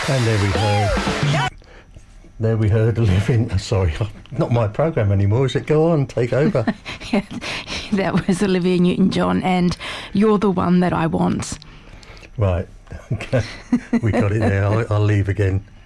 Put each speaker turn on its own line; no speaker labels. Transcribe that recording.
And there we heard Living... Sorry, not my programme anymore, is it? Go on, take over.
Yeah, that was Olivia Newton-John and You're the One That I Want.
Right, okay. We got it there. I'll leave again.